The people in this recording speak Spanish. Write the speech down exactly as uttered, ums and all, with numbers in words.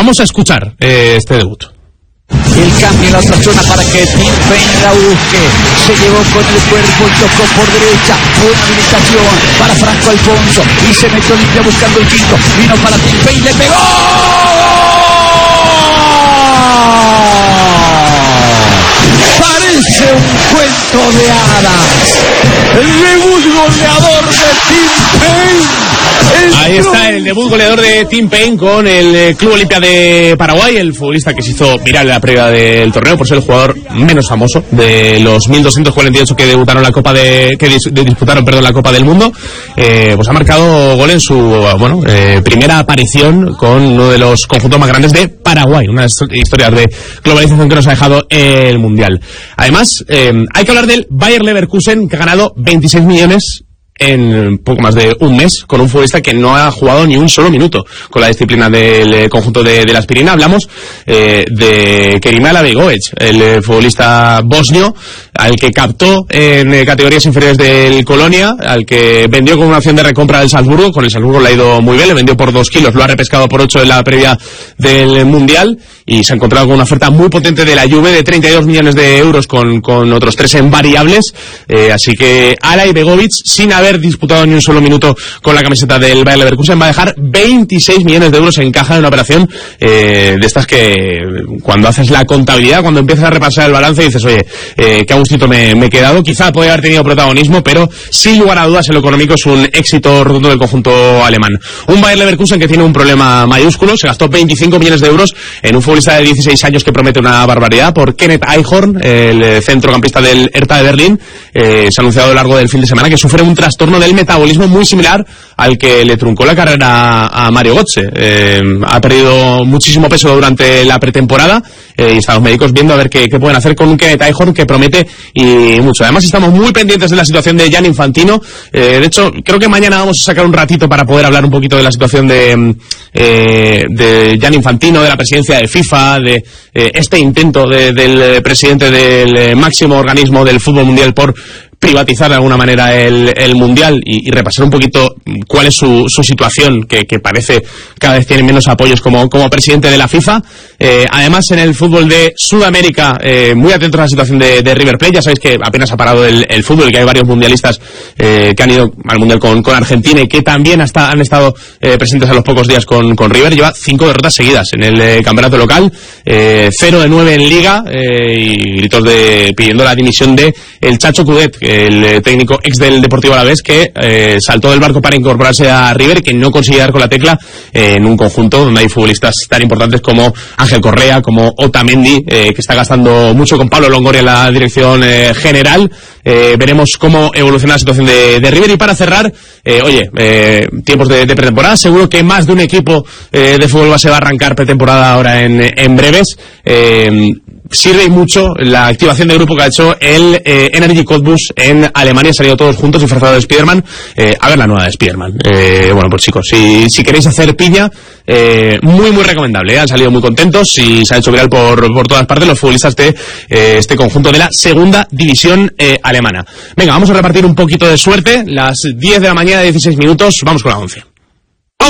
vamos a escuchar eh, este debut. El cambio en la otra zona para que Tim Payne la busque. Se llevó con el cuerpo y tocó por derecha. Buena habilitación para Franco Alfonso. Y se metió limpia buscando el quinto. Vino para Tim Payne, le pegó. Parece un cuento de hadas. El debut goleador de Tim Payne. Ahí está el debut goleador de Tim Payne con el Club Olimpia de Paraguay, el futbolista que se hizo viral en la previa del torneo por ser el jugador menos famoso de los mil doscientos cuarenta y ocho que debutaron la Copa de que dis, de, disputaron, perdón, la Copa del Mundo. Eh, pues ha marcado gol en su bueno eh, primera aparición con uno de los conjuntos más grandes de Paraguay, una historia de globalización que nos ha dejado el Mundial. Además, eh, hay que hablar del Bayer Leverkusen, que ha ganado veintiséis millones en poco más de un mes, con un futbolista que no ha jugado ni un solo minuto con la disciplina del conjunto de, de la aspirina. Hablamos eh, de Kerimel Abegovic, el eh, futbolista bosnio, al que captó en eh, categorías inferiores del Colonia, al que vendió con una opción de recompra del Salzburgo. Con el Salzburgo le ha ido muy bien, le vendió por dos kilos, lo ha repescado por ocho en la previa del Mundial, y se ha encontrado con una oferta muy potente de la Juve de treinta y dos millones de euros con, con otros tres en variables. Eh, así que Alay Begovic, sin haber disputado ni un solo minuto con la camiseta del Bayer Leverkusen, va a dejar veintiséis millones de euros en caja en una operación eh, de estas que cuando haces la contabilidad, cuando empiezas a repasar el balance, dices, oye, eh, qué a gustito me, me he quedado. Quizá podría haber tenido protagonismo, pero sin lugar a dudas en lo económico es un éxito rotundo del conjunto alemán. Un Bayer Leverkusen que tiene un problema mayúsculo. Se gastó veinticinco millones de euros en un futbolista de dieciséis años que promete una barbaridad, por Kenneth Eichhorn, el centrocampista del Hertha de Berlín. Eh, se ha anunciado a lo largo del fin de semana que sufre un trastorno del metabolismo muy similar al que le truncó la carrera a Mario Götze. Eh, ha perdido muchísimo peso durante la pretemporada eh, y están los médicos viendo a ver qué, qué pueden hacer con un Kenneth Eichhorn que promete y mucho. Además estamos muy pendientes de la situación de Gianni Infantino. Eh, de hecho, creo que mañana vamos a sacar un ratito para poder hablar un poquito de la situación de, eh, de Gianni Infantino, de la presidencia de FIFA, de eh, este intento de, del presidente del eh, máximo organismo del fútbol mundial por privatizar de alguna manera el, el Mundial y, y repasar un poquito cuál es su, su situación, que, que parece cada vez tiene menos apoyos como, como presidente de la FIFA. Eh, además, en el fútbol de Sudamérica, eh, muy atentos a la situación de, de River Plate. Ya sabéis que apenas ha parado el, el fútbol y que hay varios mundialistas eh, que han ido al Mundial con, con Argentina y que también hasta han estado eh, presentes a los pocos días con, con River. Lleva cinco derrotas seguidas en el eh, campeonato local, eh, cero de nueve en Liga eh, y gritos de pidiendo la dimisión de el Chacho Coudet, el técnico ex del Deportivo Alavés, que eh, saltó del barco para incorporarse a River y que no consigue dar con la tecla eh, en un conjunto donde hay futbolistas tan importantes como Ángel Correa, como Otamendi, eh, que está gastando mucho con Pablo Longoria en la dirección eh, general. Eh, veremos cómo evoluciona la situación de, de River. Y para cerrar, eh, oye, eh, tiempos de, de pretemporada, seguro que más de un equipo eh, de fútbol se va a arrancar pretemporada ahora en, en breves. Eh, Sirve mucho la activación de grupo que ha hecho el eh, Energy Cottbus en Alemania. Han salido todos juntos disfrazados de Spiderman eh, a ver la nueva de Spiderman. Eh, bueno, pues chicos, si, si queréis hacer piña, eh, muy muy recomendable. ¿eh? Han salido muy contentos y se ha hecho viral por, por todas partes los futbolistas de eh, este conjunto de la segunda división eh, alemana. Venga, vamos a repartir un poquito de suerte. Las diez de la mañana, dieciséis minutos. Vamos con la once.